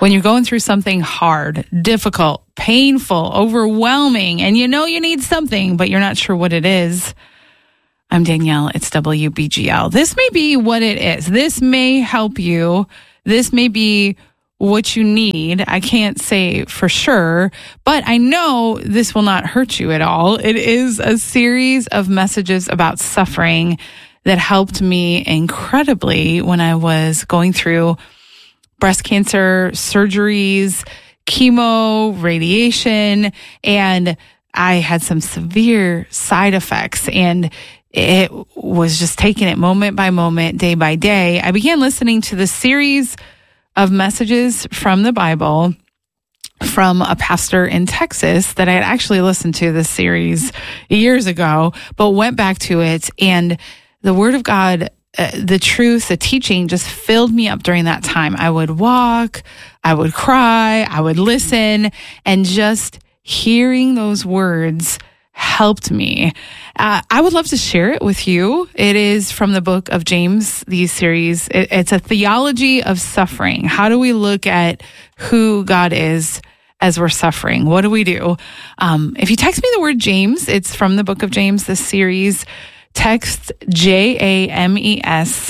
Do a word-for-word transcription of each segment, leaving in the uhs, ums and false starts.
When you're going through something hard, difficult, painful, overwhelming, and you know you need something, but you're not sure what it is. I'm Danielle. It's W B G L. This may be what it is. This may help you. This may be what you need. I can't say for sure, but I know this will not hurt you at all. It is a series of messages about suffering that helped me incredibly when I was going through breast cancer surgeries, chemo, radiation, and I had some severe side effects, and it was just taking it moment by moment, day by day. I began listening to the series of messages from the Bible from a pastor in Texas that I had actually listened to this series years ago, but went back to it, and the Word of God, uh, the truth, the teaching just filled me up during that time. I would walk, I would cry, I would listen, and just hearing those words helped me. Uh, I would love to share it with you. It is from the book of James, these series. It, it's a theology of suffering. How do we look at who God is as we're suffering? What do we do? Um, if you text me the word James, it's from the book of James, this series. Text J A M E S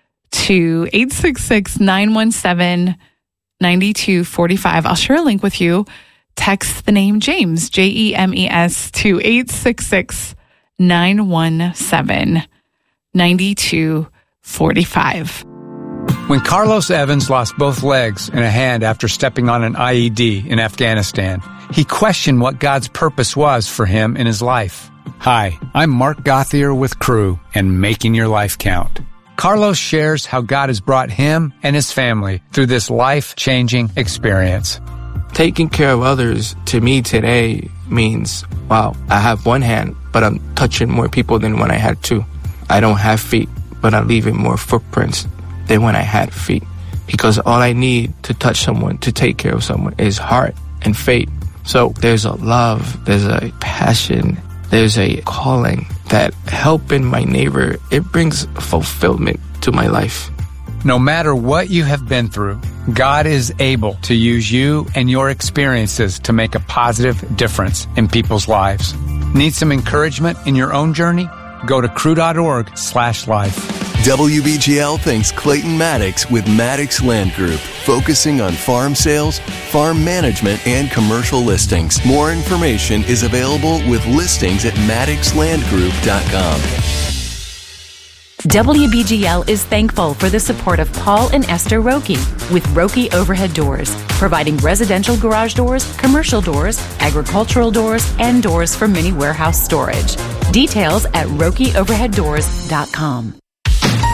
to eight six six, nine one seven, nine two four five. I'll share a link with you. Text the name James, J E M E S, to eight six six, nine one seven, nine two four five. When Carlos Evans lost both legs and a hand after stepping on an I E D in Afghanistan, he questioned what God's purpose was for him in his life. Hi, I'm Mark Gothier with Crew and Making Your Life Count. Carlos shares how God has brought him and his family through this life-changing experience. Taking care of others to me today means, wow, I have one hand, but I'm touching more people than when I had two. I don't have feet, but I'm leaving more footprints than when I had feet. Because all I need to touch someone, to take care of someone, is heart and faith. So there's a love, there's a passion, there's a calling that helping my neighbor, it brings fulfillment to my life. No matter what you have been through, God is able to use you and your experiences to make a positive difference in people's lives. Need some encouragement in your own journey? Go to crew.org slash life. W B G L thanks Clayton Maddox with Maddox Land Group, focusing on farm sales, farm management, and commercial listings. More information is available with listings at maddox land group dot com. W B G L is thankful for the support of Paul and Esther Roki with Roki Overhead Doors, providing residential garage doors, commercial doors, agricultural doors, and doors for mini warehouse storage. Details at roki overhead doors dot com.